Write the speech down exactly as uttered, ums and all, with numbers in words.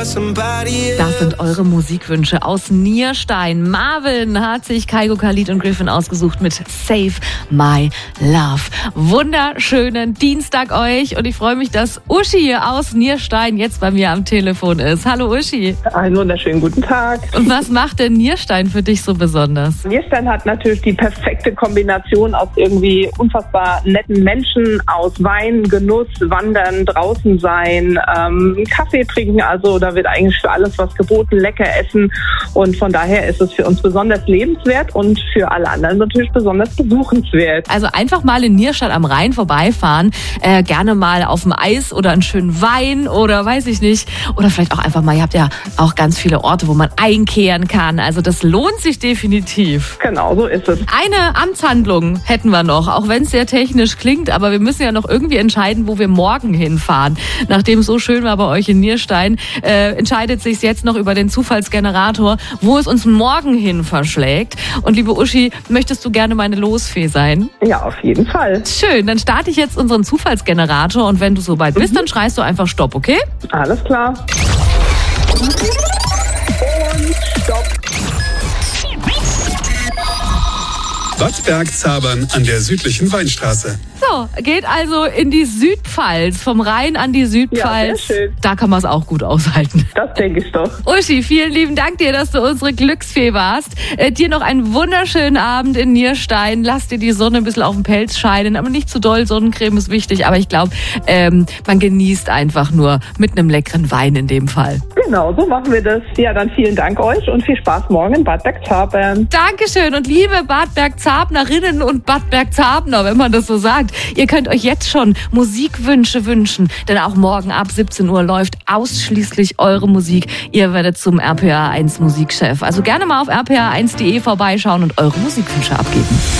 Das sind eure Musikwünsche aus Nierstein. Marvin hat sich Kygo, Khalid und Griffin ausgesucht mit Save My Love. Wunderschönen Dienstag euch und ich freue mich, dass Uschi hier aus Nierstein jetzt bei mir am Telefon ist. Hallo Uschi. Einen wunderschönen guten Tag. Und was macht denn Nierstein für dich so besonders? Nierstein hat natürlich die perfekte Kombination aus irgendwie unfassbar netten Menschen, aus Wein, Genuss, Wandern, draußen sein, ähm, Kaffee trinken. Also da wird eigentlich für alles was geboten, lecker essen. Und von daher ist es für uns besonders lebenswert und für alle anderen natürlich besonders besuchenswert. Also einfach mal in Nierstein am Rhein vorbeifahren, äh, gerne mal auf dem Eis oder einen schönen Wein oder weiß ich nicht. Oder vielleicht auch einfach mal, ihr habt ja auch ganz viele Orte, wo man einkehren kann. Also das lohnt sich definitiv. Genau, so ist es. Eine Amtshandlung hätten wir noch, auch wenn es sehr technisch klingt, aber wir müssen ja noch irgendwie entscheiden, wo wir morgen hinfahren. Nachdem es so schön war bei euch in Nierstein, äh, entscheidet sich jetzt noch über den Zufallsgenerator, wo es uns morgen hin verschlägt. Und liebe Uschi, möchtest du gerne meine Losfee sein? Ja, auf jeden Fall. Schön, dann starte ich jetzt unseren Zufallsgenerator und wenn du soweit bist, mhm. dann schreist du einfach Stopp, okay? Alles klar. Und Stopp. Bad Bergzabern an der südlichen Weinstraße. So, geht also in die Südpfalz, vom Rhein an die Südpfalz. Ja, sehr schön. Da kann man es auch gut aushalten. Das denke ich doch. Uschi, vielen lieben Dank dir, dass du unsere Glücksfee warst. Äh, dir noch einen wunderschönen Abend in Nierstein. Lass dir die Sonne ein bisschen auf den Pelz scheinen, aber nicht zu doll. Sonnencreme ist wichtig, aber ich glaube, ähm, man genießt einfach nur mit einem leckeren Wein in dem Fall. Genau, so machen wir das. Ja, dann vielen Dank euch und viel Spaß morgen in Bad Bergzabern. Dankeschön und liebe Bad Bergzabnerinnen und Bad Bergzabner, wenn man das so sagt. Ihr könnt euch jetzt schon Musikwünsche wünschen, denn auch morgen ab siebzehn Uhr läuft ausschließlich eure Musik. Ihr werdet zum R P R eins Musikchef. Also gerne mal auf r p r eins punkt d e vorbeischauen und eure Musikwünsche abgeben.